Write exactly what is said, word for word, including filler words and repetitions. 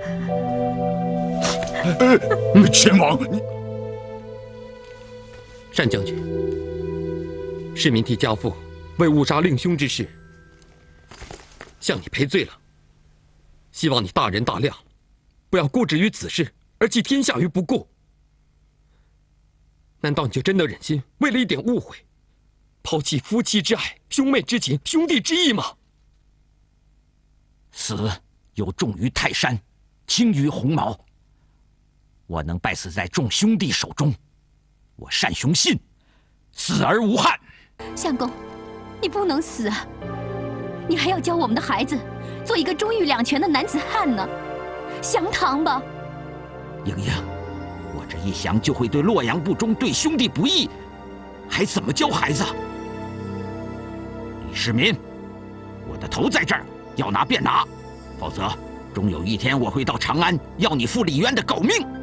秦王，你单将军，市民替家父为误杀令兄之事，向你赔罪了。希望你大人大量，不要固执于此事，而弃天下于不顾。难道你就真的忍心为了一点误会，抛弃夫妻之爱、兄妹之情、兄弟之义吗？ 死有重于泰山，轻于鸿毛。我能败死在众兄弟手中，我单雄信死而无憾。 相公，你不能死啊！你还要教我们的孩子做一个忠义两全的男子汉呢。降堂吧！ 莹莹，我这一降就会对洛阳不忠，对兄弟不义，还怎么教孩子？李世民，我的头在这儿，要拿便拿，否则终有一天我会到长安要你赴李渊的狗命。